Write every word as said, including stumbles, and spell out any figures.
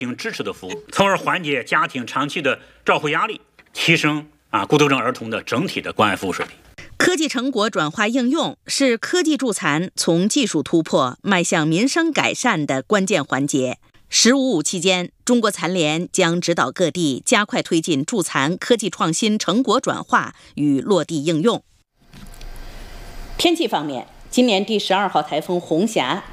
支持的服务，从而缓解家庭长期的照护压力，提升啊孤独症儿童的整体的关爱服务水平。 科技成果转化应用是科技助残从技术突破迈向民生改善的关键环节。十五五期间，中国残联将指导各地加快推进助残科技创新成果转化与落地应用。天气方面，今年第十二号台风红霞